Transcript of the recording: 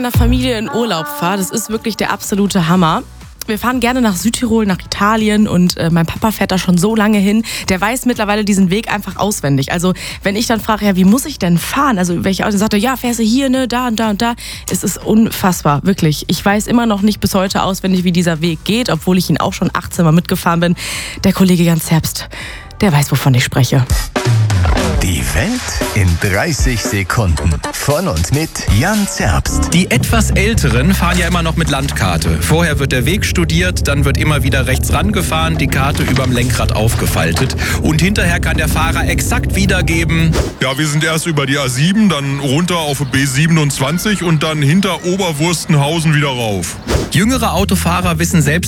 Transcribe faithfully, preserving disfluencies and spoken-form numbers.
meiner Familie in Urlaub fahre, das ist wirklich der absolute Hammer. Wir fahren gerne nach Südtirol, nach Italien und äh, mein Papa fährt da schon so lange hin. Der weiß mittlerweile diesen Weg einfach auswendig. Also wenn ich dann frage, ja, wie muss ich denn fahren? Also welche Auto, dann sagt er, ja, fährst du hier, ne, da und da und da. Es ist unfassbar, wirklich. Ich weiß immer noch nicht bis heute auswendig, wie dieser Weg geht, obwohl ich ihn auch schon achtzehn Mal mitgefahren bin. Der Kollege Jan Zerbst, der weiß, wovon ich spreche. Die Welt in dreißig Sekunden. Von und mit Jan Zerbst. Die etwas Älteren fahren ja immer noch mit Landkarte. Vorher wird der Weg studiert, dann wird immer wieder rechts rangefahren, die Karte überm Lenkrad aufgefaltet. Und hinterher kann der Fahrer exakt wiedergeben. Ja, wir sind erst über die A sieben, dann runter auf B siebenundzwanzig und dann hinter Oberwurstenhausen wieder rauf. Jüngere Autofahrer wissen selbst